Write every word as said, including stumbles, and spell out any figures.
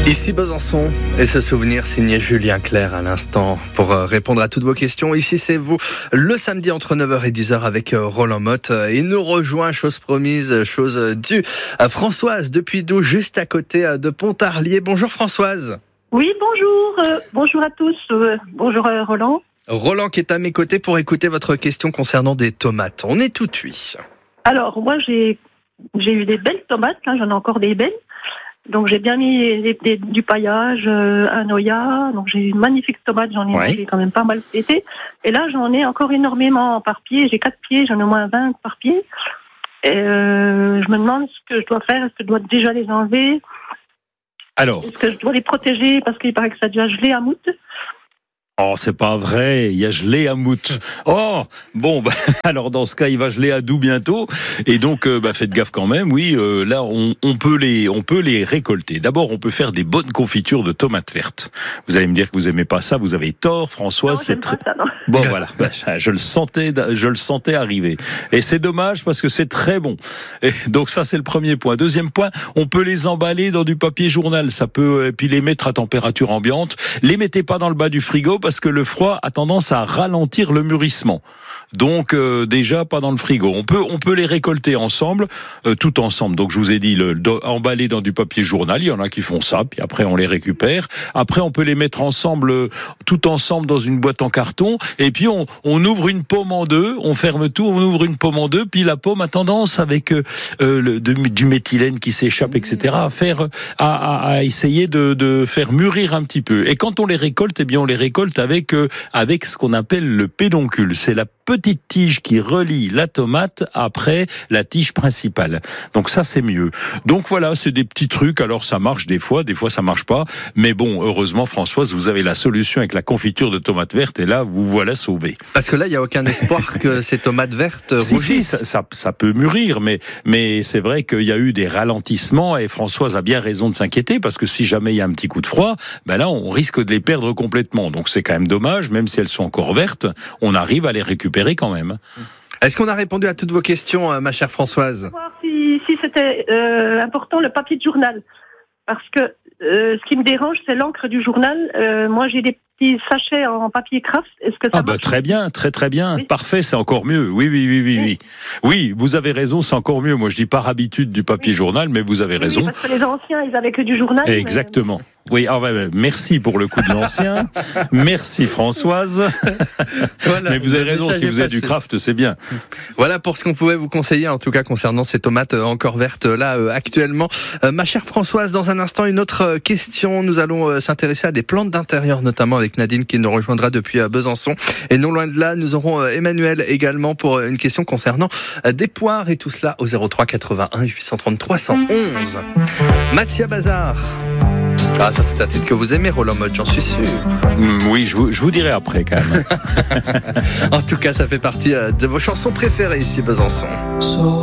Ici Besançon et ce souvenir signé Julien Clerc à l'instant pour répondre à toutes vos questions. Ici c'est vous le samedi entre neuf heures et dix heures avec Roland Motte. Il nous rejoint, chose promise, chose due, Françoise depuis Doux, juste à côté de Pontarlier. Bonjour Françoise. Oui, bonjour. Euh, bonjour à tous. Euh, bonjour euh, Roland. Roland qui est à mes côtés pour écouter votre question concernant des tomates. On est tout oui. Alors moi j'ai j'ai eu des belles tomates, hein, j'en ai encore des belles. Donc j'ai bien mis des, des, du paillage, euh, un Oya, donc j'ai une magnifique tomate, j'en ai, ouais. J'ai quand même pas mal pété. Et là j'en ai encore énormément par pied, j'ai quatre pieds, j'en ai au moins vingt par pied. Et euh, je me demande ce que je dois faire, est-ce que je dois déjà les enlever? Alors, est-ce que je dois les protéger parce qu'il paraît que ça a déjà gelé à mout? Oh, c'est pas vrai, il y a gelé à mout. Oh, bon, bah, alors dans ce cas, il va geler à Doux bientôt. Et donc, euh, bah, faites gaffe quand même. Oui, euh, là, on, on peut les, on peut les récolter. D'abord, on peut faire des bonnes confitures de tomates vertes. Vous allez me dire que vous aimez pas ça, vous avez tort, Françoise. Non, c'est très... ça, non. Bon, voilà, je le sentais, je le sentais arriver. Et c'est dommage parce que c'est très bon. Et donc ça, c'est le premier point. Deuxième point, on peut les emballer dans du papier journal. Ça peut, et puis les mettre à température ambiante. Les mettez pas dans le bas du frigo parce que le froid a tendance à ralentir le mûrissement. Donc euh, déjà pas dans le frigo. On peut on peut les récolter ensemble, euh, tout ensemble. Donc je vous ai dit le, le emballer dans du papier journal. Il y en a qui font ça. Puis après on les récupère. Après on peut les mettre ensemble, euh, tout ensemble dans une boîte en carton. Et puis on on ouvre une pomme en deux. On ferme tout. On ouvre une pomme en deux. Puis la pomme a tendance avec euh, le, de, du méthylène qui s'échappe, et cetera à faire à, à, à essayer de, de faire mûrir un petit peu. Et quand on les récolte, eh bien on les récolte avec euh, avec ce qu'on appelle le pédoncule. C'est la petite tige qui relie la tomate après la tige principale. Donc ça, c'est mieux. Donc voilà, c'est des petits trucs. Alors ça marche des fois, des fois ça marche pas. Mais bon, heureusement, Françoise, vous avez la solution avec la confiture de tomates vertes et là, vous voilà sauvé. Parce que là, il n'y a aucun espoir que ces tomates vertes si, rougissent. Si, ça, ça, ça peut mûrir, mais, mais c'est vrai qu'il y a eu des ralentissements et Françoise a bien raison de s'inquiéter parce que si jamais il y a un petit coup de froid, ben là, on risque de les perdre complètement. Donc c'est quand même dommage, même si elles sont encore vertes, on arrive à les récupérer quand même. Est-ce qu'on a répondu à toutes vos questions, ma chère Françoise? Si, si c'était euh, important, le papier de journal. Parce que euh, ce qui me dérange, c'est l'encre du journal. Euh, moi, j'ai des petits sachets en papier craft. Est-ce que ça Ah bah très bien, très très bien. Oui. Parfait, c'est encore mieux. Oui, oui, oui, oui, oui. Oui, vous avez raison, c'est encore mieux. Moi, je dis par habitude du papier oui. journal, mais vous avez raison. Oui, parce que les anciens, ils avaient que du journal. Exactement. Mais... Oui, ah bah, merci pour le coup de l'ancien. Merci Françoise. Voilà, mais vous avez raison, si vous avez du craft, c'est bien. Voilà pour ce qu'on pouvait vous conseiller, en tout cas concernant ces tomates encore vertes là euh, actuellement. Euh, ma chère Françoise, dans un instant, une autre question. Nous allons euh, s'intéresser à des plantes d'intérieur, notamment avec Nadine qui nous rejoindra depuis euh, Besançon. Et non loin de là, nous aurons euh, Emmanuel également pour euh, une question concernant euh, des poires et tout cela au zéro trois quatre-vingt-un huit cent trente trois cent onze. Mathia Bazar. Ah, ça c'est un titre que vous aimez, Roland Motte, j'en suis sûr. Mmh, oui, je vous, je vous dirai après quand même. En tout cas, ça fait partie de vos chansons préférées ici, Besançon.